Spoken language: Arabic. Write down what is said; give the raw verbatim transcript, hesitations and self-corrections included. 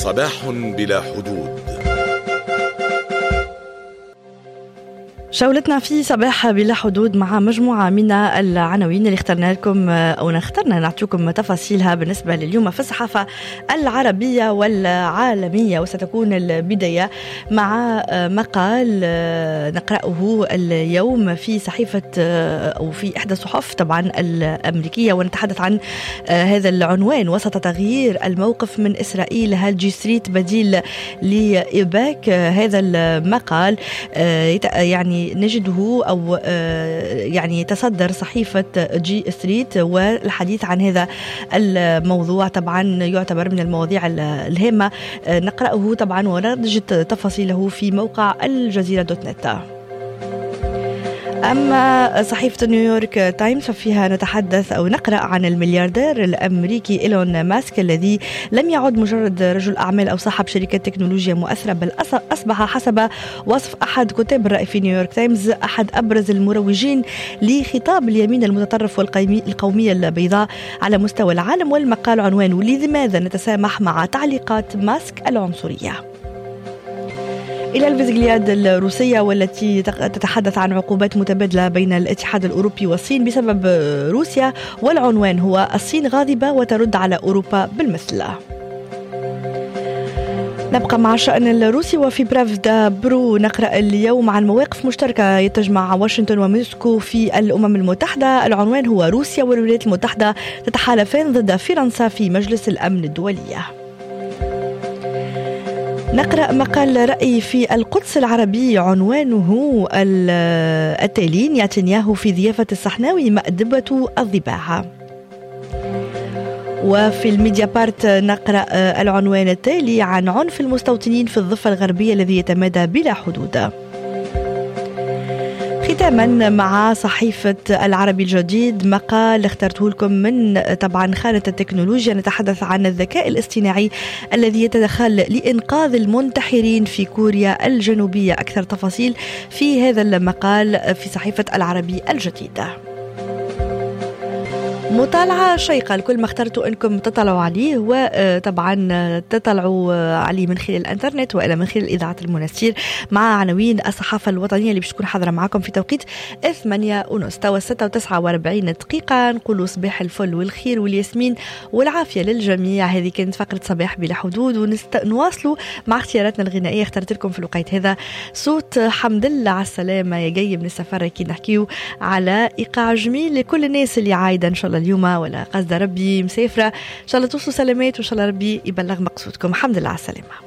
صباح بلا حدود. جولتنا في صباح بلا حدود مع مجموعة من العناوين اللي اخترنا لكم أو اخترنا نعطيكم تفاصيلها بالنسبة لليوم في الصحافة العربية والعالمية، وستكون البداية مع مقال نقرأه اليوم في صحيفة أو في إحدى الصحف طبعا الأمريكية، ونتحدث عن هذا العنوان: وسط تغيير الموقف من إسرائيل، هل جي ستريت بديل لإيباك؟ هذا المقال يعني نجده أو يعني تصدر صحيفة جي ستريت، والحديث عن هذا الموضوع طبعا يعتبر من المواضيع الهامة. نقرأه طبعا ونجد تفاصيله في موقع الجزيرة دوت نت. أما صحيفة نيويورك تايمز ففيها نتحدث أو نقرأ عن الملياردير الأمريكي إيلون ماسك الذي لم يعد مجرد رجل أعمال أو صاحب شركة تكنولوجيا مؤثرة، بل أصبح حسب وصف أحد كتاب الرأي في نيويورك تايمز أحد أبرز المروجين لخطاب اليمين المتطرف والقومية البيضاء على مستوى العالم. والمقال عنوانه: لماذا نتسامح مع تعليقات ماسك العنصرية؟ إلى الفيزيغلياد الروسية والتي تتحدث عن عقوبات متبادلة بين الاتحاد الأوروبي والصين بسبب روسيا، والعنوان هو: الصين غاضبة وترد على أوروبا بالمثل. نبقى مع الشأن الروسي، وفي برافدا برو نقرأ اليوم عن مواقف مشتركة تجمع واشنطن وموسكو في الأمم المتحدة. العنوان هو: روسيا والولايات المتحدة تتحالفان ضد فرنسا في مجلس الأمن الدولي. نقرأ مقال رأي في القدس العربي عنوانه التالي: نتنياهو في ضيافة الصحناوي مأدبة الضباع. وفي الميديا بارت نقرأ العنوان التالي عن عنف المستوطنين في الضفة الغربية الذي يتمادى بلا حدود. ختاما مع صحيفة العربي الجديد مقال اخترته لكم من طبعا خانة التكنولوجيا، نتحدث عن الذكاء الاصطناعي الذي يتدخل لإنقاذ المنتحرين في كوريا الجنوبية. أكثر تفاصيل في هذا المقال في صحيفة العربي الجديد. مطالعة شيقة لكل ما اخترتوا أنكم تطلعوا عليه، وطبعا تطلعوا عليه من خلال الانترنت وإلى من خلال إذاعة المنستير مع عناوين الصحافة الوطنية اللي بتكون حاضرة معكم في توقيت ثمانية ونص توا ستة وتسعة وأربعين دقيقة. نقولوا صباح الفل والخير والياسمين والعافية للجميع. هذه كانت فقرة صباح بلا حدود، ونواصلوا مع اختياراتنا الغنائية. اخترت لكم في الوقت هذا صوت حمد الله على السلامة يا جاي من السفر، كي نحكيو على إيقاع جميل لكل الناس اللي عايدة إن شاء الله اليوم ولا قصد ربي مسافرة، إن شاء الله توصلوا سلامات وإن شاء الله ربي يبلغ مقصودكم. الحمد لله على السلامة.